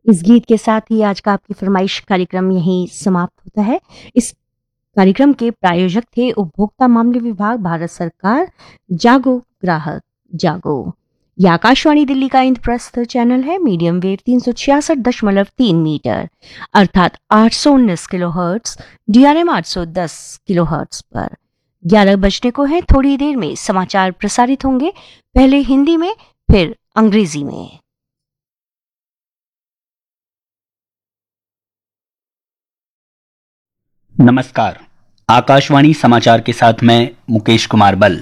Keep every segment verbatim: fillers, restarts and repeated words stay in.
इस गीत के साथ ही आज का आपकी फरमाइश कार्यक्रम यहीं समाप्त होता है। इस कार्यक्रम के प्रायोजक थे उपभोक्ता मामले विभाग, भारत सरकार। जागो ग्राहक जागो। यह आकाशवाणी दिल्ली का इंद्रप्रस्थ चैनल है, मीडियम वेव तीन सौ छियासठ दशमलव तीन मीटर अर्थात आठ सौ उन्नीस किलो हर्ट्स, डीआरएम आठ सौ दस किलो हर्ट्स पर। ग्यारह बजने को है, थोड़ी देर में समाचार प्रसारित होंगे, पहले हिंदी में फिर अंग्रेजी में। नमस्कार, आकाशवाणी समाचार के साथ मैं मुकेश कुमार बल।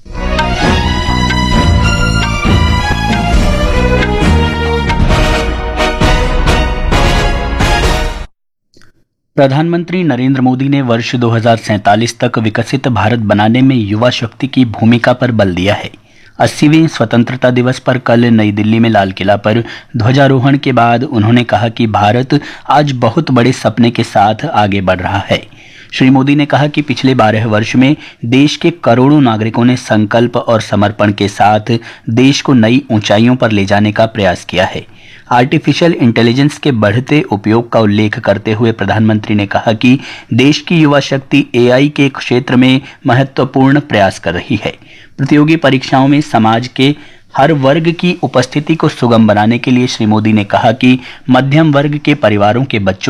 प्रधानमंत्री नरेंद्र मोदी ने वर्ष दो हज़ार सैंतालीस तक विकसित भारत बनाने में युवा शक्ति की भूमिका पर बल दिया है। अस्सीवें स्वतंत्रता दिवस पर कल नई दिल्ली में लाल किला पर ध्वजारोहण के बाद उन्होंने कहा कि भारत आज बहुत बड़े सपने के साथ आगे बढ़ रहा है। श्री मोदी ने कहा कि पिछले बारह वर्ष में देश के करोड़ों नागरिकों ने संकल्प और समर्पण के साथ देश को नई ऊंचाइयों पर ले जाने का प्रयास किया है। आर्टिफिशियल इंटेलिजेंस के बढ़ते उपयोग का उल्लेख करते हुए प्रधानमंत्री ने कहा कि देश की युवा शक्ति एआई के क्षेत्र में महत्वपूर्ण प्रयास कर रही है। प्रतियोगी परीक्षाओं में समाज के हर वर्ग की उपस्थिति को सुगम बनाने के लिए श्री मोदी ने कहा कि मध्यम वर्ग के परिवारों के बच्चों